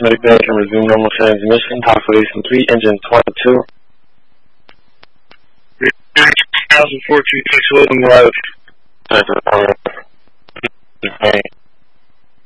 Medic Bay can resume normal transmission. Calculation complete. Engine 22. 426 William Road.